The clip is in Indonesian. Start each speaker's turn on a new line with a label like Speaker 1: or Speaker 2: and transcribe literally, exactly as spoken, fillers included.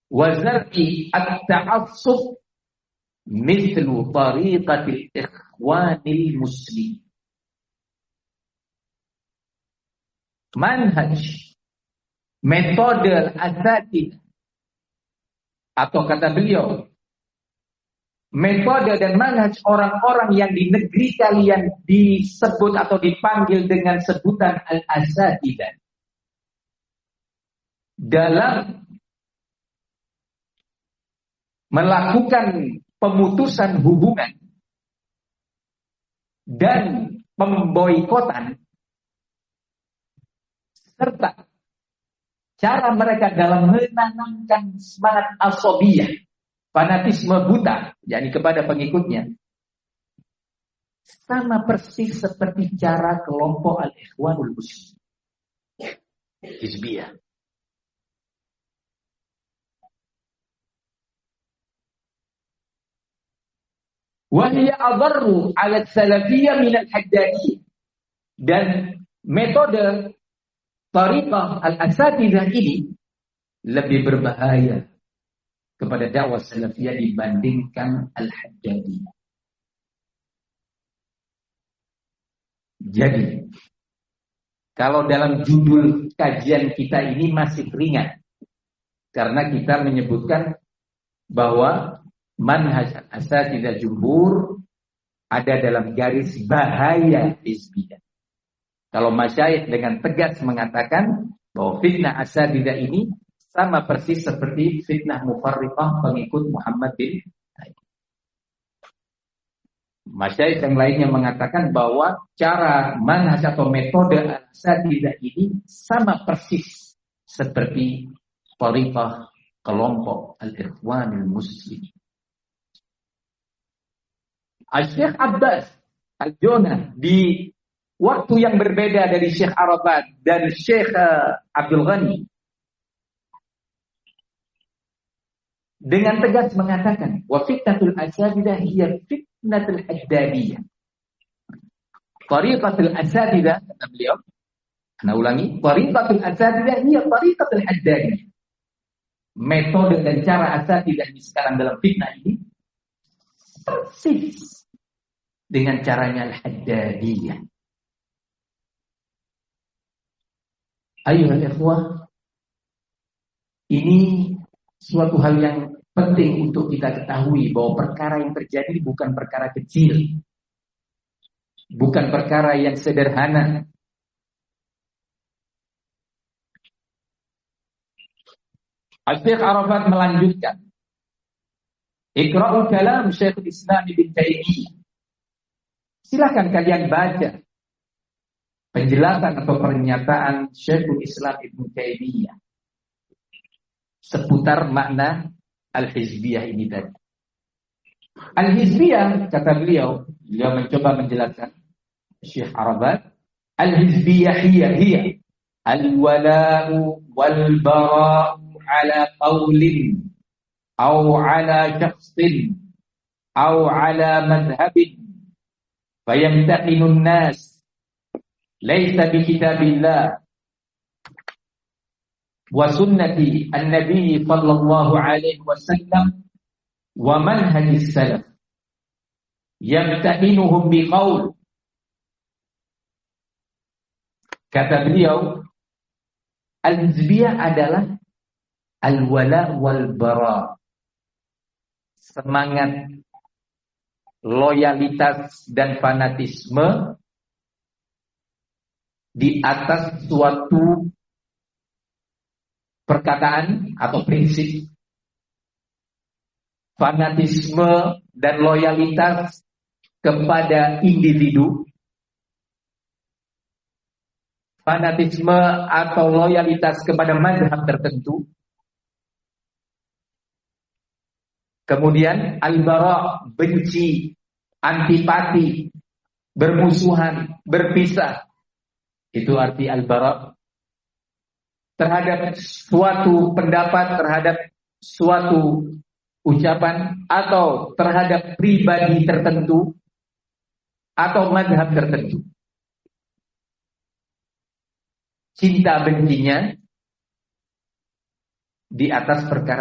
Speaker 1: wa zar'i at-ta'assub mithlu tariqatil ikhwanil muslim. Manhaj, metode asatid, atau kata beliau, metode dan manhaj orang-orang yang di negeri kalian disebut atau dipanggil dengan sebutan al-asatidah dalam melakukan pemutusan hubungan dan pemboikotan, serta cara mereka dalam menanamkan semangat asobiyah, fanatisme buta, yakni kepada pengikutnya, sama persis seperti cara kelompok al-ikhwanul muslim, hizbiyah. Wa hiya adarru 'ala salafiyah min al-haddadiyah. Dan metode tariqah al-asatidah ini lebih berbahaya kepada dakwah salafiyah dibandingkan al-haddadiyah. Jadi, kalau dalam judul kajian kita ini masih ringan, karena kita menyebutkan bahwa manhaj al-asatidah jumhur ada dalam garis bahaya hizbiyah. Kalau masyayikh dengan tegas mengatakan bahwa fitnah asatidah ini sama persis seperti fitnah mufarriqah pengikut Muhammad bin Taib. Masyayikh yang lainnya mengatakan bahwa cara manhaj atau metode al-asatidah ini sama persis seperti thariqah kelompok al-ikhwanul muslim. Syekh Abbas Al-Jona di waktu yang berbeda dari Syekh Arafat dan Syekh uh, Abdul Ghani dengan tegas mengatakan wa fitnatul asatidah hiya fitnatul haddadiyah. Tariqatul asatidah, kata beliau, ana ulangi, tariqatul asatidah hiya tariqatul haddadiyah. Metode dan cara asatidah ini sekarang dalam fitnah ini persis dengan caranya al-haddadiyah. Ayuhal ikhwah, ini suatu hal yang penting untuk kita ketahui bahwa perkara yang terjadi bukan perkara kecil, bukan perkara yang sederhana. Syekh Arafat melanjutkan, Iqra'ul kalam Syekhul Islam Ibn Taimiyah. Silakan kalian baca penjelasan atau pernyataan Syekhul Islam Ibn Taimiyah seputar makna al-hizbiyah ini tadi. Al-hizbiyah, kata beliau, beliau mencoba menjelaskan, Syekh Arafat, al-hizbiyah hiya hiya al-wala'u wal-bara'u ala qawlin au ala syakhsin au ala madhabin fayamtahinun nas laysa bi kitabillah wa sunnati an-nabi sallallahu alaihi wasallam wa manhajis salaf yamtahinuhum bi qaul. Kata beliau, al-hizbiyah adalah al-wala wal bara, semangat loyalitas dan fanatisme di atas suatu perkataan atau prinsip, fanatisme dan loyalitas kepada individu, fanatisme atau loyalitas kepada mazhab tertentu. Kemudian al-bara, benci, antipati, bermusuhan, berpisah. Itu arti al-bara. Terhadap suatu pendapat, terhadap suatu ucapan, atau terhadap pribadi tertentu, atau mazhab tertentu. Cinta bencinya di atas perkara